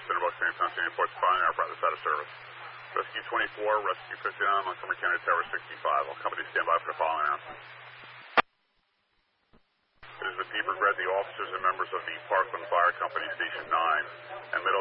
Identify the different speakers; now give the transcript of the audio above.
Speaker 1: Centerbuck, San Antonio, Ports Fire, apparatus out of service. Rescue 24, Rescue 59, Montgomery County Tower 65. All companies stand by for the following announcement. It is with deep regret the officers and members of the Parkland Fire Company Station 9 and Middle